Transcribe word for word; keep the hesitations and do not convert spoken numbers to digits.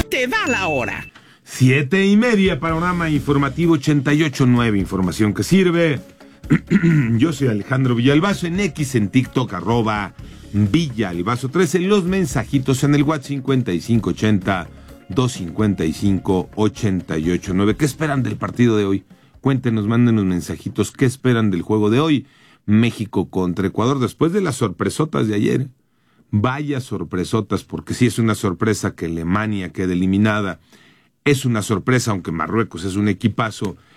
te da la hora. Siete y media, panorama informativo ochenta y ocho punto nueve, información que sirve. Yo soy Alejandro Villalbazo, en X, en TikTok, arroba Villalbazo trece, los mensajitos en el WhatsApp cincuenta y cinco ochenta, doscientos cincuenta y cinco, ochenta y ocho nueve. ¿Qué esperan del partido de hoy? Cuéntenos, mándenos mensajitos, ¿qué esperan del juego de hoy? México contra Ecuador, después de las sorpresotas de ayer. Vaya sorpresotas, porque sí es una sorpresa que Alemania quede eliminada. Es una sorpresa, aunque Marruecos es un equipazo,